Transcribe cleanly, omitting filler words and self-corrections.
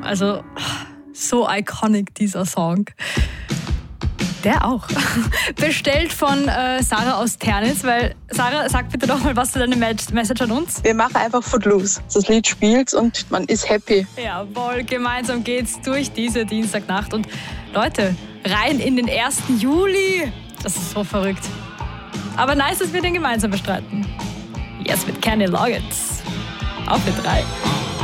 Also so iconic dieser Song. Der auch. Bestellt von Sarah aus Ternitz, weil Sarah, sag bitte doch mal, was für deine Message an uns? Wir machen einfach Footloose. Das Lied spielt und man ist happy. Jawohl, gemeinsam geht's durch diese Dienstagnacht. Und Leute, rein in den 1. Juli. Das ist so verrückt. Aber nice, dass wir den gemeinsam bestreiten. Yes, mit Kenny Loggins. Auf mit 3.